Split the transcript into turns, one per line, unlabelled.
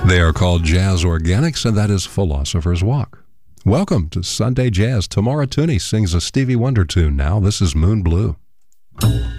They are called Jazz Organics, and that is Philosopher's Walk. Welcome to Sunday Jazz. Tamara Tooney sings a Stevie Wonder tune now. This is Moon Blue.